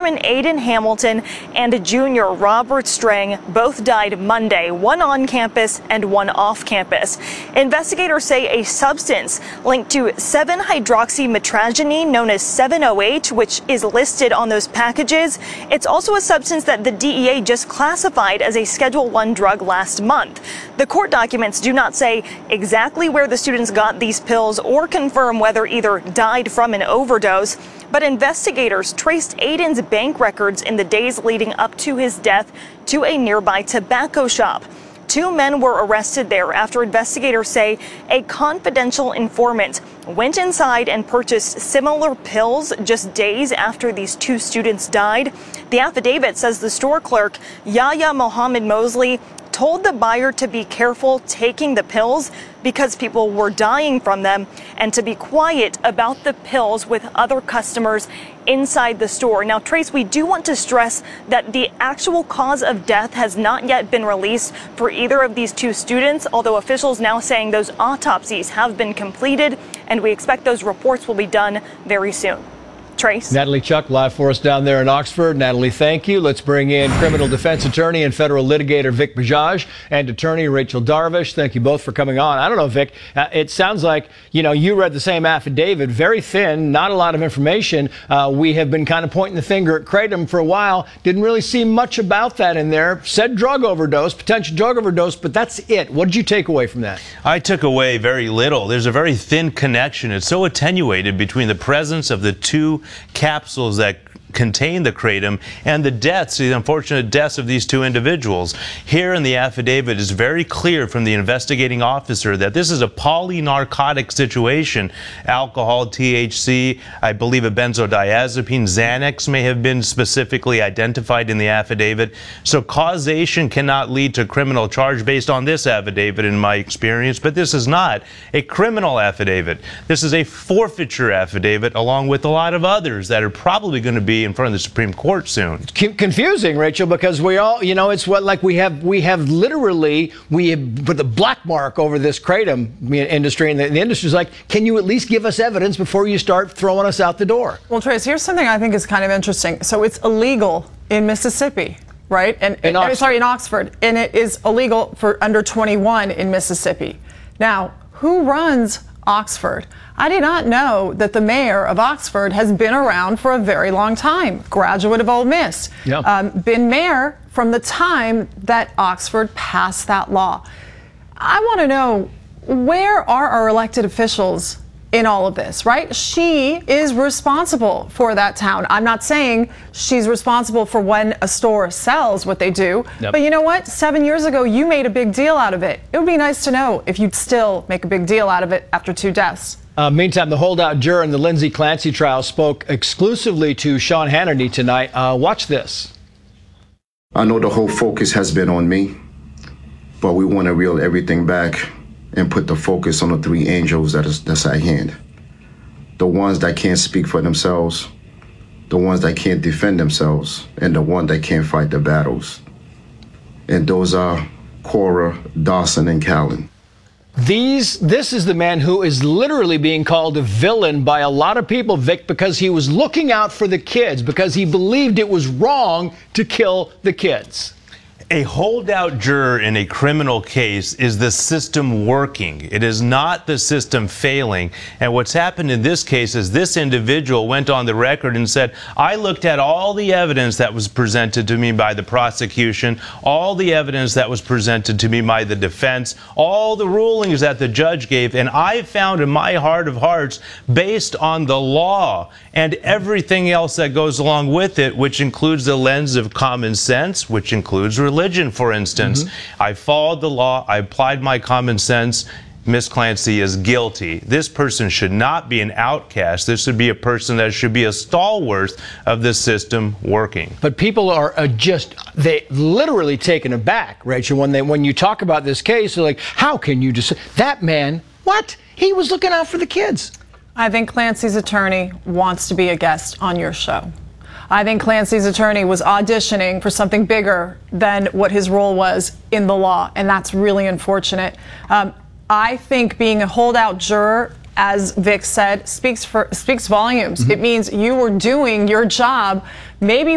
freshman Aiden Hamilton and junior Robert Strang both died Monday, one on campus and one off campus. Investigators say a substance linked to 7-hydroxymetragenine known as 7-OH, which is listed on those packages. It's also a substance that the DEA just classified as a Schedule I drug last month. The court documents do not say exactly where the students got these pills or confirm whether either died from an overdose, but investigators traced Aiden's bank records in the days leading up to his death to a nearby tobacco shop. 2 men were arrested there after investigators say a confidential informant went inside and purchased similar pills just days after these 2 students died. The affidavit says the store clerk, Yahya Mohammed Mosley, told the buyer to be careful taking the pills because people were dying from them and to be quiet about the pills with other customers inside the store. Now, Trace, we do want to stress that the actual cause of death has not yet been released for either of these 2 students, although officials now saying those autopsies have been completed and we expect those reports will be done very soon. Trace. Natalie Chuck live for us down there in Oxford. Natalie, thank you. Let's bring in criminal defense attorney and federal litigator Vic Bajaj and attorney Rachel Darvish. Thank you both for coming on. I don't know, Vic, it sounds like, you read the same affidavit, very thin, not a lot of information. We have been kind of pointing the finger at Kratom for a while. Didn't really see much about that in there. Said drug overdose, potential drug overdose, but that's it. What did you take away from that? I took away very little. There's a very thin connection. It's so attenuated between the presence of the 2 capsules that contain the kratom and the unfortunate deaths of these 2 individuals. Here in the affidavit is very clear from the investigating officer that this is a polynarcotic situation. Alcohol, THC, I believe a benzodiazepine, Xanax may have been specifically identified in the affidavit. So causation cannot lead to criminal charge based on this affidavit in my experience, but this is not a criminal affidavit. This is a forfeiture affidavit along with a lot of others that are probably going to be in front of the Supreme Court soon. Confusing, Rachel, because we all, it's what like we have literally put the black mark over this kratom industry, and the industry's like, can you at least give us evidence before you start throwing us out the door? Well, Trace, here's something I think is kind of interesting. So it's illegal in Mississippi, right? And in Oxford, and it is illegal for under 21 in Mississippi. Now, who runs Oxford? I did not know that the mayor of Oxford has been around for a very long time. Graduate of Ole Miss. Yep. Been mayor from the time that Oxford passed that law. I want to know, where are our elected officials in all of this, right? She is responsible for that town. I'm not saying she's responsible for when a store sells what they do, yep. But you know what? 7 years ago, you made a big deal out of it. It would be nice to know if you'd still make a big deal out of it after 2 deaths. Meantime, the holdout juror in the Lindsay Clancy trial spoke exclusively to Sean Hannity tonight. Watch this. I know the whole focus has been on me, but we want to reel everything back and put the focus on the 3 angels that's at hand. The ones that can't speak for themselves, the ones that can't defend themselves, and the one that can't fight the battles. And those are Cora, Dawson, and Callan. This is the man who is literally being called a villain by a lot of people, Vic, because he was looking out for the kids, because he believed it was wrong to kill the kids. A holdout juror in a criminal case is the system working. It is not the system failing. And what's happened in this case is this individual went on the record and said, I looked at all the evidence that was presented to me by the prosecution, all the evidence that was presented to me by the defense, all the rulings that the judge gave, and I found in my heart of hearts, based on the law and everything else that goes along with it, which includes the lens of common sense, which includes religion, for instance. Mm-hmm. I followed the law. I applied my common sense. Miss Clancy is guilty. This person should not be an outcast. This should be a person that should be a stalwart of the system working. But people are they literally taken aback, Rachel, when you talk about this case. They're like, how can you just, that man, what? He was looking out for the kids. I think Clancy's attorney wants to be a guest on your show. I think Clancy's attorney was auditioning for something bigger than what his role was in the law, and that's really unfortunate. I think being a holdout juror, as Vic said, speaks volumes. Mm-hmm. It means you were doing your job maybe